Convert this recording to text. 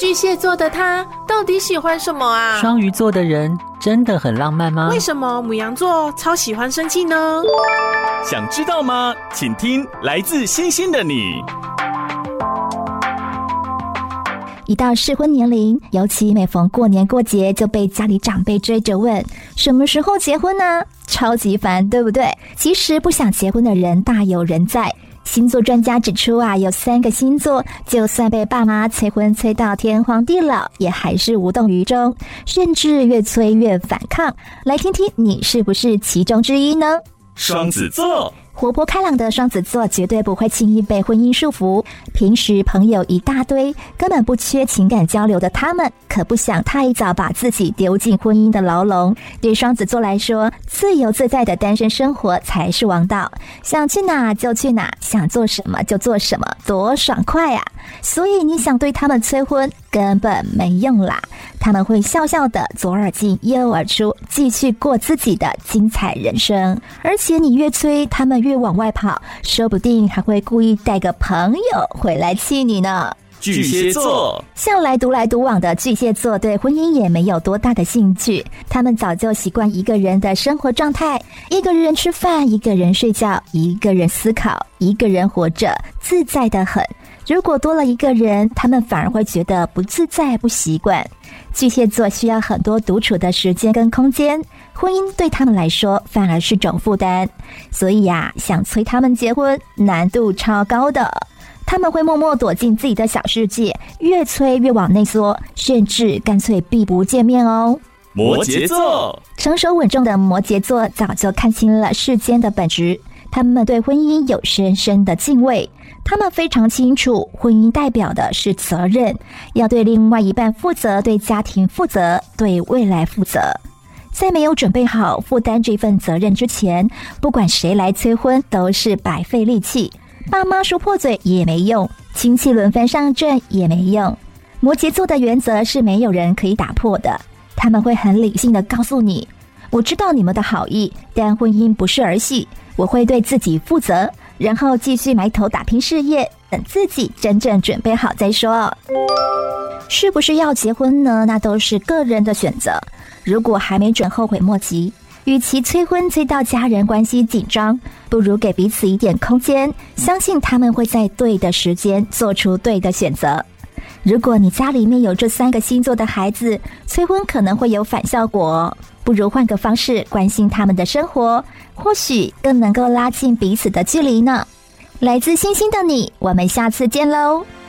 巨蟹座的他到底喜欢什么啊？ 双鱼座的人真的很浪漫吗？ 为什么牡羊座超喜欢生气呢？ 想知道吗？请听来自星星的你。 一到适婚年龄，尤其每逢过年过节，就被家里长辈追着问什么时候结婚呢？超级烦，对不对？其实不想结婚的人大有人在。星座专家指出啊，有3个星座，就算被爸妈催婚催到天荒地老，也还是无动于衷，甚至越催越反抗。来听听你是不是其中之一呢？ 双子座。 活泼开朗的双子座绝对不会轻易被婚姻束缚，平时朋友一大堆，根本不缺情感交流的他们，可不想太早把自己丢进婚姻的牢笼。对双子座来说，自由自在的单身生活才是王道，想去哪就去哪，想做什么就做什么，多爽快啊！所以你想对他们催婚根本没用啦，他们会笑笑的左耳进右耳出，继续过自己的精彩人生。而且你越催他们越往外跑，说不定还会故意带个朋友回来气你呢。 巨蟹座。 向来独来独往的巨蟹座对婚姻也没有多大的兴趣，他们早就习惯一个人的生活状态，一个人吃饭，一个人睡觉，一个人思考，一个人活着，自在得很。如果多了一个人，他们反而会觉得不自在不习惯。巨蟹座需要很多独处的时间跟空间，婚姻对他们来说反而是种负担，所以想催他们结婚难度超高的。他们会默默躲进自己的小世界，越催越往内缩，甚至干脆避不见面哦。 摩羯座。 成熟稳重的摩羯座早就看清了世间的本质，他们对婚姻有深深的敬畏，他们非常清楚婚姻代表的是责任，要对另外一半负责，对家庭负责，对未来负责。在没有准备好负担这份责任之前，不管谁来催婚都是白费力气，爸妈说破嘴也没用，亲戚轮番上阵也没用。摩羯座的原则是没有人可以打破的，他们会很理性的告诉你，我知道你们的好意，但婚姻不是儿戏，我会对自己负责，然后继续埋头打拼事业，等自己真正准备好再说。是不是要结婚呢？那都是个人的选择，如果还没准后悔莫及，与其催婚催到家人关系紧张，不如给彼此一点空间，相信他们会在对的时间做出对的选择。如果你家里面有这3个星座的孩子，催婚可能会有反效果，不如换个方式关心他们的生活，或许更能够拉近彼此的距离呢。来自星星的你，我们下次见喽。